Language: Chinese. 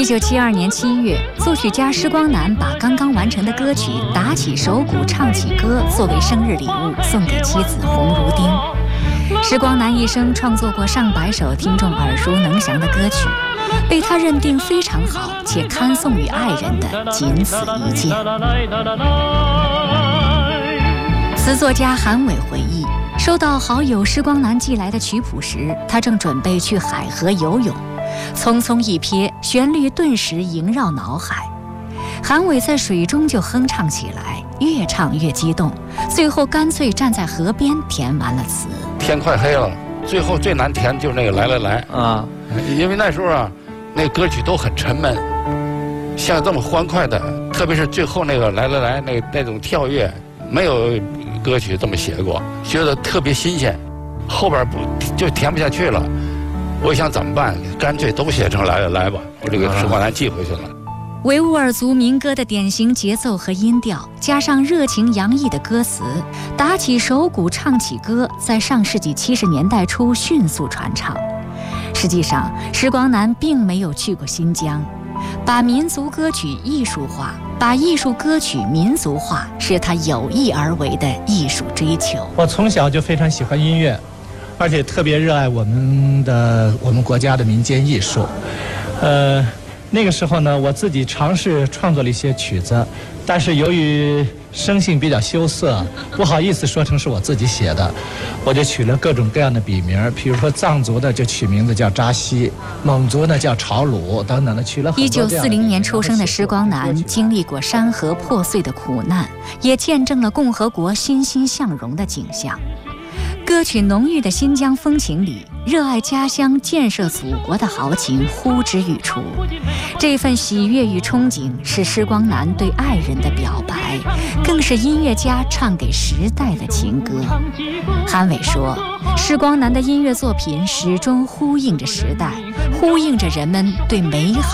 1972年7月，作曲家施光南把刚刚完成的歌曲《打起手鼓唱起歌》作为生日礼物送给妻子洪如丁。施光南一生创作过上百首听众耳熟能详的歌曲，被他认定非常好且堪送与爱人的仅此一件。词作家韩伟回忆，收到好友施光南寄来的曲谱时，他正准备去海河游泳，匆匆一瞥，旋律顿时萦绕脑海。韩伟在水中就哼唱起来，越唱越激动，最后干脆站在河边填完了词。 天快黑了，最后最难填就是那个来来来啊，因为那时候啊，那个歌曲都很沉闷，像这么欢快的，特别是最后那个来来来那种跳跃，没有歌曲这么写过，觉得特别新鲜。后边就填不下去了，我想怎么办？干脆都写成来来来吧，我这个施光南寄回去了。 维吾尔族民歌的典型节奏和音调，加上热情洋溢的歌词，打起手鼓唱起歌，在上世纪70年代初迅速传唱。实际上，施光南并没有去过新疆，把民族歌曲艺术化，把艺术歌曲民族化，是他有意而为的艺术追求。 我从小就非常喜欢音乐，而且特别热爱我们国家的民间艺术。那个时候呢，我自己尝试创作了一些曲子，但是由于声性比较羞涩，不好意思说成是我自己写的，我就取了各种各样的笔名，比如说藏族的就取名字叫扎西，蒙族呢叫朝鲁等等的，取了很多这样的。 1940年出生的施光南经历过山河破碎的苦难，也见证了共和国欣欣向荣的景象。歌曲浓郁的新疆风情里，热爱家乡、建设祖国的豪情呼之欲出。这份喜悦与憧憬是施光南对爱人的表白，更是音乐家唱给时代的情歌。韩伟说，施光南的音乐作品始终呼应着时代，呼应着人们对美好